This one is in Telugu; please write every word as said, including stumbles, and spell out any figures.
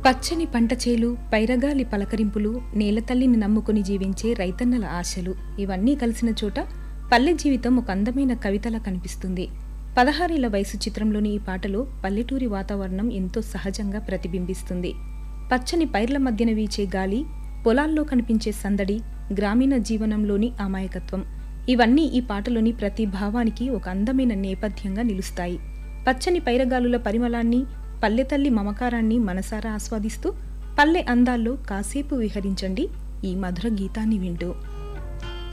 పచ్చని పంటచేలు, పైరగాలి పలకరింపులు, నేలతల్లిని నమ్ముకుని జీవించే రైతన్నల ఆశలు ఇవన్నీ కలిసిన చోట పల్లె జీవితం ఒక అందమైన కవితలా కనిపిస్తుంది. పదహారేళ్ల వయసు చిత్రంలోని ఈ పాటలో పల్లెటూరి వాతావరణం ఎంతో సహజంగా ప్రతిబింబిస్తుంది. పచ్చని పైర్ల మధ్యన వీచే గాలి, పొలాల్లో కనిపించే సందడి, గ్రామీణ జీవనంలోని అమాయకత్వం ఇవన్నీ ఈ పాటలోని ప్రతి భావానికి ఒక అందమైన నేపథ్యంగా నిలుస్తాయి. పచ్చని పైరగాలుల పరిమళాన్ని, పల్లెతల్లి మమకారాన్ని మనసారా ఆస్వాదిస్తూ పల్లె అందాల్లో కాసేపు విహరించండి ఈ మధుర గీతాన్ని వింటూ.